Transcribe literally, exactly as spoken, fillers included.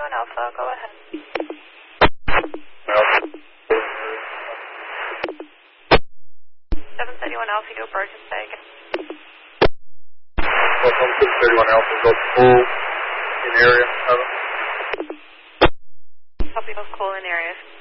one Alpha, go ahead. Alpha. seven thirty-one Alpha, go Bergen Tag. Welcome to seven thirty-one Alpha, go full in area. Over. Copy, go cool in area.